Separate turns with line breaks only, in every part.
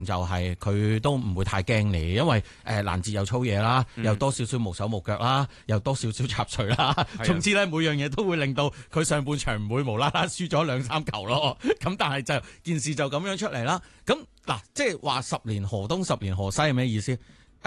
就係佢都唔會太驚你，因為攔截又粗嘢啦，又多少少無手無腳啦，又多少少插水啦，總之咧每樣嘢都會令到佢上半場唔會無啦啦輸咗2-3球咯。咁但係就件事就咁樣出嚟啦。咁嗱，即係話10年河東10年河西係咩意思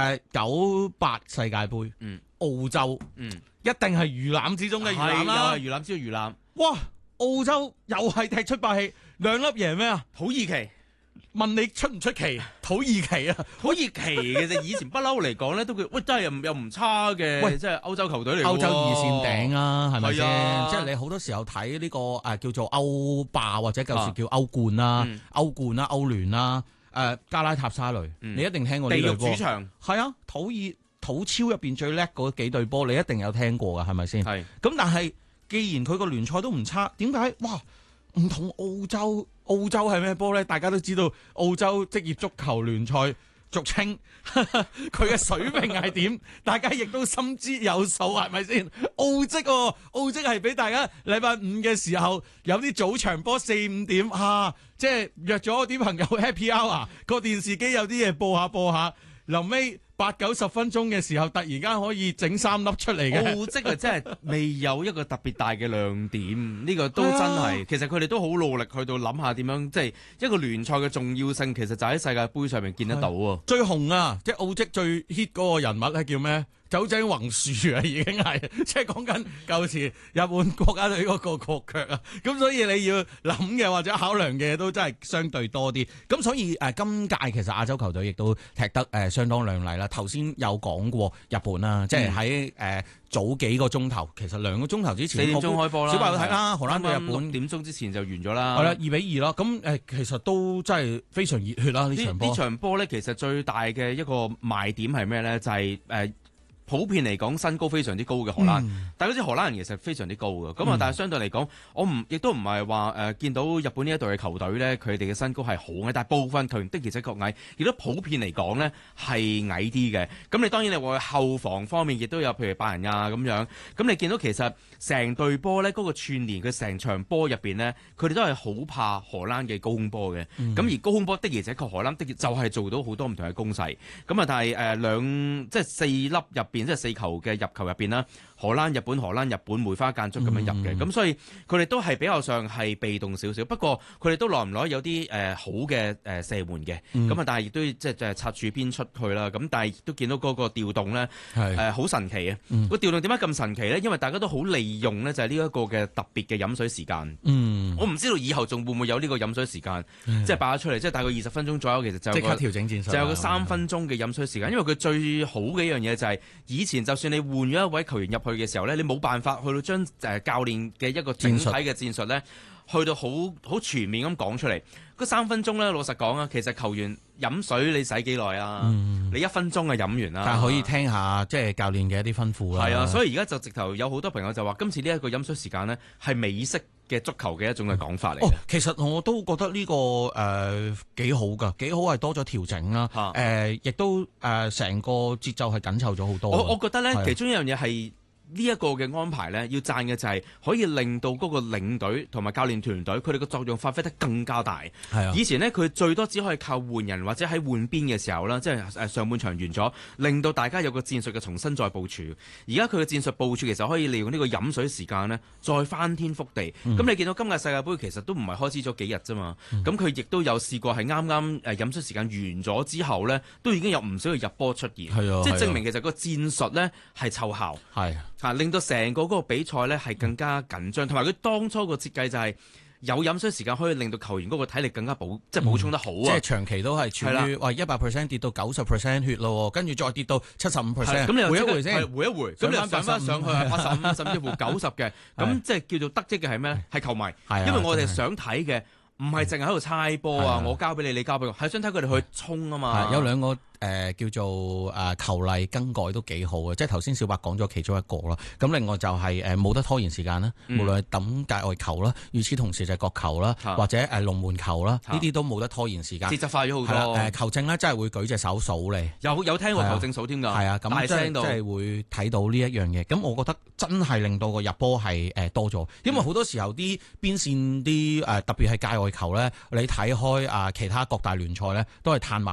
？98世界盃，澳洲，一定係魚腩之中嘅魚腩啦，
魚腩之中魚腩。
哇！澳洲又係踢出霸氣，2粒贏咩啊？
土耳其。
問你出唔出奇？土耳其啊，
土耳其嘅啫，以前不嬲嚟講咧，都叫喂真係又唔差嘅，即係歐洲球隊嚟。
歐洲二線頂啊，係咪先？
啊、
即係你好多時候睇呢個叫做歐霸或者舊時叫歐冠啦、歐冠啦、歐聯啦，加拉塔沙雷，你一定聽過呢隊波。
地獄主場
係啊，土超入邊最叻嗰幾隊波，你一定有聽過㗎，係咪先？係。咁但係既然佢個聯賽都唔差，點解哇唔同澳洲？澳洲係咩波咧？大家都知道澳洲職業足球聯賽俗稱佢嘅水平係點，大家亦都心知有數，係咪先？澳職係俾大家禮拜五嘅時候有啲早場波4-5點即係約咗啲朋友 happy hour，個電視機有啲嘢播下，臨尾8-90分鐘嘅時候，突然間可以整3粒出嚟嘅。
澳職啊，真係未有一個特別大嘅亮點，呢個都真係。其實佢哋都好努力去到諗下點樣，即係一個聯賽嘅重要性，其實就喺世界盃上面見得到啊。
最紅啊，即係澳職最 hit 嗰個人物係叫咩？酒井宏樹啊，已經係即係講緊舊時日本國家隊嗰個國腳啊，咁所以你要諗嘅或者考量嘅都真係相對多啲。咁所以今屆其實亞洲球隊亦都踢得相當亮麗啦。頭先有講過日本啦，即係喺早幾個鐘頭，其實2個鐘頭之前
4點鐘開波啦，
小白都睇啦，荷蘭對日本
6點鐘之前就完咗啦。
係啦，2-2啦。咁其實都真係非常熱血啦呢場波。
呢場波咧，其實最大嘅一個賣點係咩咧？就係普遍嚟講身高非常之高嘅荷蘭，但係嗰啲荷蘭人其實非常之高嘅，咁但係相對嚟講，我亦都唔係話見到日本呢一隊嘅球隊咧，佢哋嘅身高係好矮，但係部分球員的而且確矮，亦都普遍嚟講咧係矮啲嘅。咁你當然你話後防方面亦都有，譬如拜仁啊咁樣。咁你見到其實成隊波咧嗰個串聯，佢成場波入邊咧，佢哋都係好怕荷蘭嘅高空波嘅。咁而高空波的而且確荷蘭的就係做到好多唔同嘅攻勢。咁啊，但係即係4粒入邊，即係4球嘅入球入邊啦，荷蘭、日本梅花間竹咁樣入嘅，咁所以佢哋都係比較上係被動少少。不過佢哋都耐唔耐有啲好嘅射門嘅，咁啊，但係亦都即係擦住邊出去啦。咁但係亦都見到嗰個調動咧，好神奇啊！個調動點解咁神奇咧？因為大家都好利用咧，就係呢一個嘅特別嘅飲水時間。我唔知道以後仲會唔會有呢個飲水時間，即係擺咗出嚟，即係大概20分鐘左右，其實就
即刻調整戰術，
就有個3分鐘嘅飲水時間。因為佢最好嘅一樣嘢就係以前就算你換咗一位球員入去嘅時候咧，你冇辦法去到將教練嘅一個整體嘅戰術咧，去到好全面咁講出嚟。嗰3分鐘咧，老實講啊，其實球員飲水你使幾耐啊？你1分鐘就飲完啦。
但係可以聽下即係教練嘅一啲吩咐啦。
係啊，所以而家就直頭有好多朋友就話，今次呢一個飲水時間咧係美式嘅足球嘅一種嘅講法嚟嘅。
其實我都覺得呢個幾好㗎，幾好係多咗調整啦。亦都成個節奏係緊湊咗好多。
我覺得咧，其中一樣嘢係。呢一個嘅安排呢，要讚嘅就係可以令到嗰個領隊同埋教練團隊佢哋嘅作用發揮得更加大。係啊，以前呢，佢最多只可以靠換人或者喺換邊嘅時候啦，即係上半場完咗，令到大家有個戰術嘅重新再部署。而家佢嘅戰術部署其實可以利用呢個飲水時間呢，再翻天覆地。咁你見到今屆世界盃其實都唔係開始咗幾日啫嘛。咁佢亦都有試過係啱啱飲水時間完咗之後呢，都已經有唔少嘅入波出現。即係證明其實個戰術呢係奏效。令到成個嗰個比賽咧係更加緊張，同埋佢當初個設計就係有飲水時間可以令到球員嗰個體力更加即係補充得好啊！
即係長期都係處於100% 跌到90% 血咯，跟住再跌到75%。
咁你
回一回先，
回一回，咁你上翻上去係85甚至乎90嘅，咁即係叫做得益嘅係咩？係球迷，因為我哋想睇嘅。唔係淨係喺度猜波啊！我交俾你，你交俾我，係想睇佢哋去衝啊嘛！
有兩個叫做球例更改都幾好嘅，即係頭先小白講咗其中一個啦。咁另外就係冇得拖延時間啦，無論係抌界外球啦，與此同時就係角球啦，或者龍門球啦，呢啲都冇得拖延時間。
節奏快咗好多。
球證咧真係會舉隻手數你，
有聽過球證數添㗎。係啊，咁大聲到
即係會睇到呢一樣嘢。咁我覺得真係令到個入波係多咗，因為好多時候啲邊線啲特別係界外球咧，你睇開其他各大聯賽咧都係嘆